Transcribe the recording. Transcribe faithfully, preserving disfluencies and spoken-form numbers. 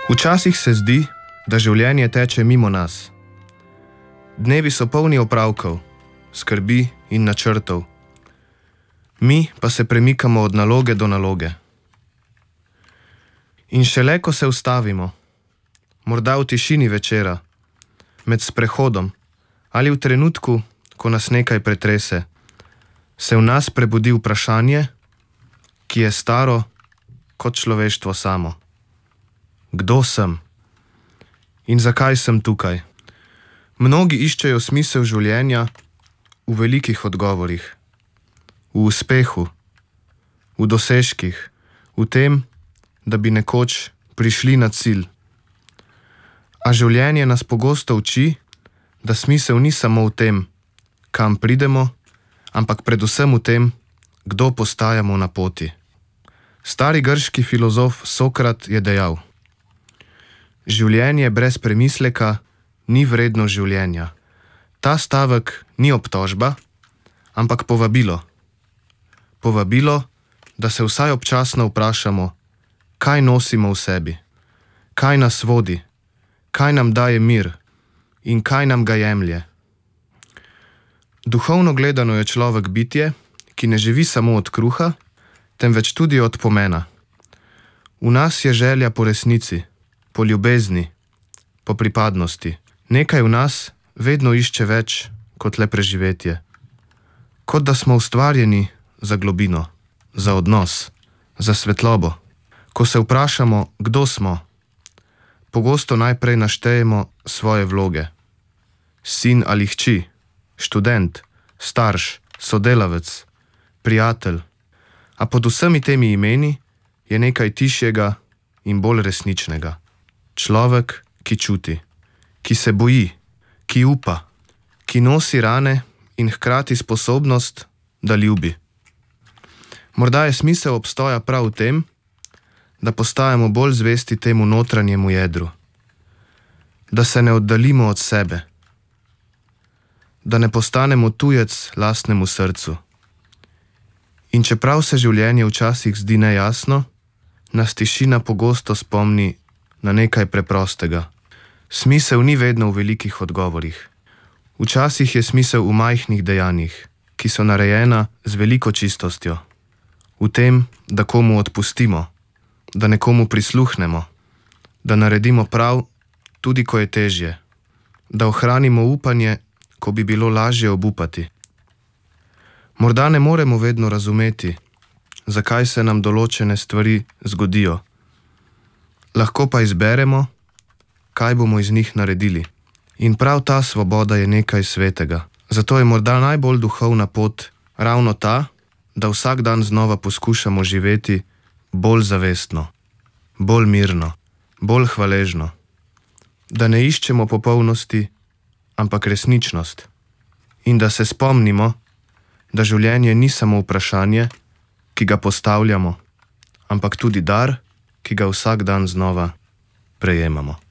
Včasih se zdi, da življenje teče mimo nas. Dnevi so polni opravkov, skrbi in načrtov. Mi pa se premikamo od naloge do naloge. In šele ko se ustavimo, morda v tišini večera, med sprehodom ali v trenutku, ko nas nekaj pretrese, se v nas prebudi vprašanje, ki je staro kot človeštvo samo. Kdo sem? In zakaj sem tukaj? Mnogi iščejo smisel življenja v velikih odgovorih, v uspehu, v dosežkih, v tem, da bi nekoč prišli na cilj. A življenje nas pogosto uči, da smisel ni samo v tem, kam pridemo, ampak predvsem v tem, kdo postajamo na poti. Stari grški filozof Sokrat je dejal: življenje brez premisleka ni vredno življenja. Ta stavek ni obtožba, ampak povabilo. Povabilo, da se vsaj občasno vprašamo, kaj nosimo v sebi, kaj nas vodi, kaj nam daje mir in kaj nam ga jemlje. Duhovno gledano je človek bitje, ki ne živi samo od kruha, temveč tudi od pomena. V nas je želja po resnici, po ljubezni, po pripadnosti. Nekaj v nas vedno išče več kot le preživetje. Kot da smo ustvarjeni za globino, za odnos, za svetlobo. Ko se vprašamo, kdo smo, pogosto najprej naštejemo svoje vloge. Sin ali hči, študent, starš, sodelavec, prijatelj. A pod vsemi temi imeni je nekaj tišjega in bolj resničnega. Človek, ki čuti, ki se boji, ki upa, ki nosi rane in hkrati sposobnost, da ljubi. Morda je smisel obstoja prav v tem, da postajamo bolj zvesti temu notranjemu jedru, da se ne oddaljimo od sebe, da ne postanemo tujec lastnemu srcu. In čeprav se življenje včasih zdi nejasno, nas tišina pogosto spomni na nekaj preprostega. Smisel ni vedno v velikih odgovorih. Včasih je smisel v majhnih dejanjih, ki so narejena z veliko čistostjo. V tem, da komu odpustimo, da nekomu prisluhnemo, da naredimo prav, tudi ko je težje, da ohranimo upanje, ko bi bilo lažje obupati. Morda ne moremo vedno razumeti, zakaj se nam določene stvari zgodijo. Lahko pa izberemo, kaj bomo iz njih naredili. In prav ta svoboda je nekaj svetega. Zato je morda najbolj duhovna pot ravno ta, da vsak dan znova poskušamo živeti bolj zavestno, bolj mirno, bolj hvaležno. Da ne iščemo popolnosti, ampak resničnost. In da se spomnimo, da življenje ni samo vprašanje, ki ga postavljamo, ampak tudi dar, ki ga vsak dan znova prejemamo.